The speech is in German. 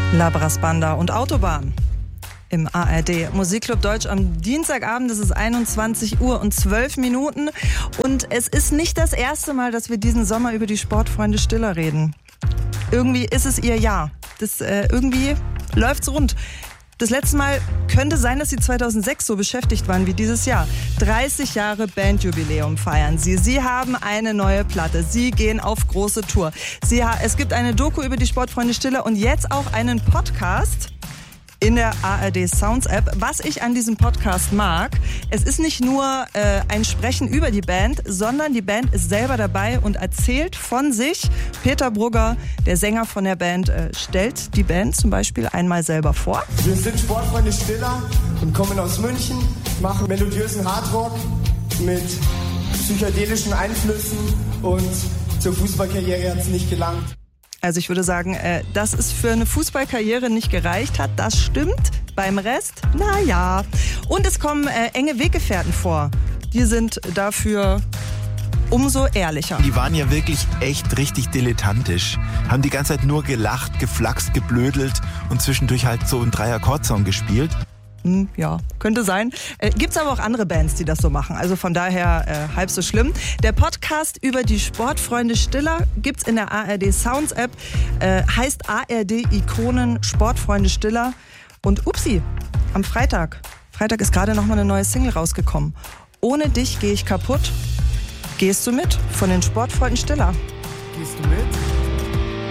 Labras Banda und Autobahn im ARD Musikclub Deutsch am Dienstagabend. Es ist 21 Uhr und 12 Minuten und es ist nicht das erste Mal, dass wir diesen Sommer über die Sportfreunde Stiller reden. Irgendwie ist es ihr Jahr. Irgendwie läuft's rund. Das letzte Mal könnte sein, dass sie 2006 so beschäftigt waren wie dieses Jahr. 30 Jahre Bandjubiläum feiern sie. Sie haben eine neue Platte. Sie gehen auf große Tour. Es gibt eine Doku über die Sportfreunde Stiller und jetzt auch einen Podcast in der ARD Sounds App. Was ich an diesem Podcast mag, es ist nicht nur ein Sprechen über die Band, sondern die Band ist selber dabei und erzählt von sich. Peter Brugger, der Sänger von der Band, stellt die Band zum Beispiel einmal selber vor. Wir sind Sportfreunde Stiller und kommen aus München, machen melodiösen Hardrock mit psychedelischen Einflüssen und zur Fußballkarriere hat es nicht gelangt. Also ich würde sagen, dass es für eine Fußballkarriere nicht gereicht hat, das stimmt. Beim Rest, naja. Und es kommen enge Weggefährten vor. Die sind dafür umso ehrlicher. Die waren ja wirklich echt richtig dilettantisch. Haben die ganze Zeit nur gelacht, geflaxt, geblödelt und zwischendurch halt so einen Drei-Akkord-Song gespielt. Ja, könnte sein. Gibt's aber auch andere Bands, die das so machen. Also von daher halb so schlimm. Der Podcast über die Sportfreunde Stiller gibt's in der ARD Sounds App. Heißt ARD Ikonen Sportfreunde Stiller. Und upsi, am Freitag ist gerade nochmal eine neue Single rausgekommen. Ohne dich gehe ich kaputt. Gehst du mit von den Sportfreunden Stiller? Gehst du mit?